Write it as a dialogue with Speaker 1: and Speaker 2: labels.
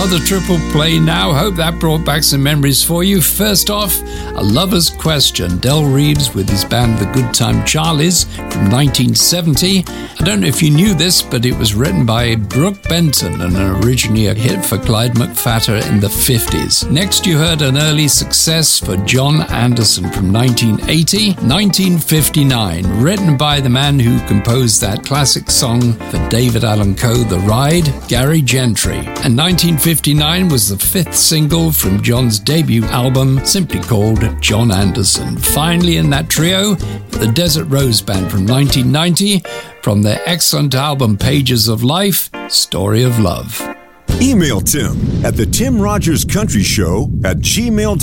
Speaker 1: Another triple play now. Hope that brought back some memories for you. First off, A Lover's Question. Del Reeves with his band The Good Time Charlies from 1970. I don't know if you knew this, but it was written by Brooke Benton and originally a hit for Clyde McPhatter in the 50s. Next, you heard an early success for John Anderson from 1980. 1959, written by the man who composed that classic song for David Allan Coe, The Ride, Gary Gentry. And 1959 was the fifth single from John's debut album, simply called John Anderson. Finally in that trio, the Desert Rose Band from 1990, from their excellent album Pages of Life, Story of Love.
Speaker 2: Email Tim at the Tim Rogers Country Show at gmail.com.